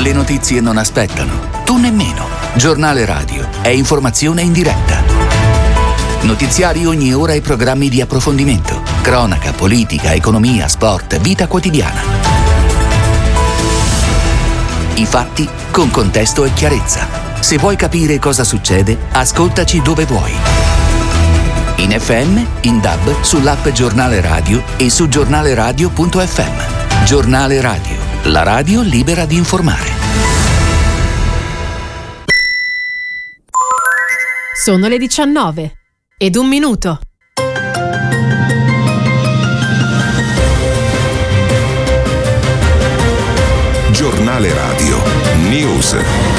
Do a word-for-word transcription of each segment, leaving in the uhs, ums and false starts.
Le notizie non aspettano, tu nemmeno. Giornale Radio è informazione in diretta. Notiziari ogni ora e programmi di approfondimento. Cronaca, politica, economia, sport, vita quotidiana. I fatti con contesto e chiarezza. Se vuoi capire cosa succede, ascoltaci dove vuoi. In F M, in D A B, sull'app Giornale Radio e su giornaleradio punto effe emme. Giornale Radio, la radio libera di informare. Sono le diciannove ed un minuto. Giornale Radio News.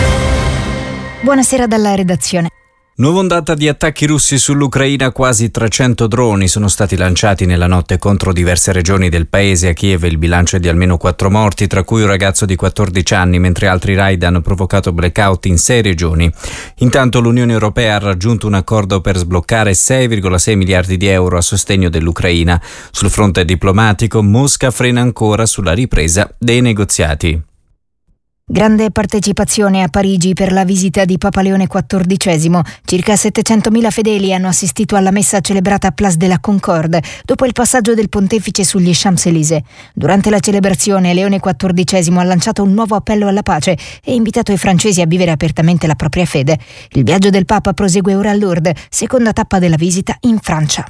Buonasera dalla redazione. Nuova ondata di attacchi russi sull'Ucraina, quasi trecento droni sono stati lanciati nella notte contro diverse regioni del paese. A Kiev il bilancio è di almeno quattro morti, tra cui un ragazzo di quattordici anni, mentre altri raid hanno provocato blackout in sei regioni. Intanto l'Unione Europea ha raggiunto un accordo per sbloccare sei virgola sei miliardi di euro a sostegno dell'Ucraina. Sul fronte diplomatico, Mosca frena ancora sulla ripresa dei negoziati. Grande partecipazione a Parigi per la visita di Papa Leone quattordicesimo. Circa settecentomila fedeli hanno assistito alla messa celebrata a Place de la Concorde dopo il passaggio del pontefice sugli Champs-Élysées. Durante la celebrazione Leone quattordicesimo ha lanciato un nuovo appello alla pace e invitato i francesi a vivere apertamente la propria fede. Il viaggio del Papa prosegue ora a Lourdes, seconda tappa della visita in Francia.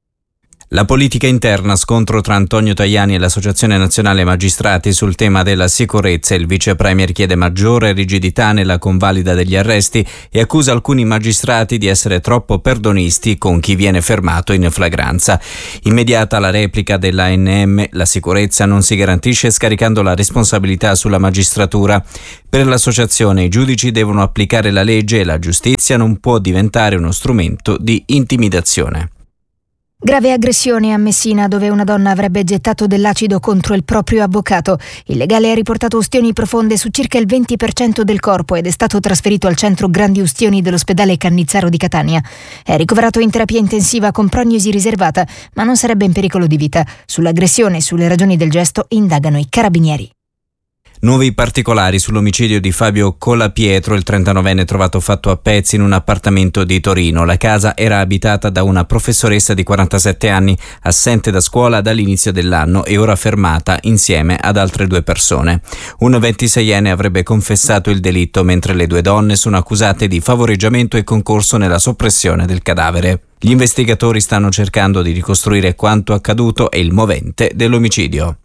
La politica interna, scontro tra Antonio Tajani e l'Associazione Nazionale Magistrati sul tema della sicurezza. Il vice premier chiede maggiore rigidità nella convalida degli arresti e accusa alcuni magistrati di essere troppo perdonisti con chi viene fermato in flagranza. Immediata la replica dell'A N M, la sicurezza non si garantisce scaricando la responsabilità sulla magistratura. Per l'associazione i giudici devono applicare la legge e la giustizia non può diventare uno strumento di intimidazione. Grave aggressione a Messina, dove una donna avrebbe gettato dell'acido contro il proprio avvocato. Il legale ha riportato ustioni profonde su circa il venti per cento del corpo ed è stato trasferito al centro grandi ustioni dell'ospedale Cannizzaro di Catania. È ricoverato in terapia intensiva con prognosi riservata, ma non sarebbe in pericolo di vita. Sull'aggressione e sulle ragioni del gesto indagano i carabinieri. Nuovi particolari sull'omicidio di Fabio Colapietro, il trentanovenne trovato fatto a pezzi in un appartamento di Torino. La casa era abitata da una professoressa di quarantasette anni, assente da scuola dall'inizio dell'anno e ora fermata insieme ad altre due persone. Un ventiseienne avrebbe confessato il delitto, mentre le due donne sono accusate di favoreggiamento e concorso nella soppressione del cadavere. Gli investigatori stanno cercando di ricostruire quanto accaduto e il movente dell'omicidio.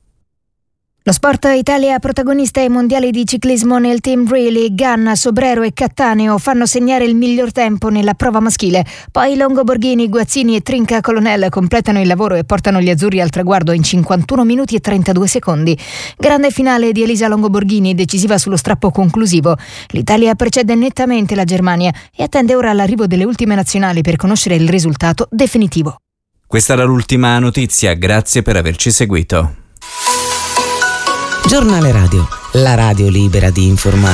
Lo sport. Italia protagonista ai mondiali di ciclismo nel team relay. Ganna, Sobrero e Cattaneo fanno segnare il miglior tempo nella prova maschile. Poi Longo Borghini, Guazzini e Trinca Colonel completano il lavoro e portano gli azzurri al traguardo in cinquantuno minuti e trentadue secondi. Grande finale di Elisa Longo Borghini, decisiva sullo strappo conclusivo. L'Italia precede nettamente la Germania e attende ora l'arrivo delle ultime nazionali per conoscere il risultato definitivo. Questa era l'ultima notizia, grazie per averci seguito. Giornale Radio, la radio libera di informare.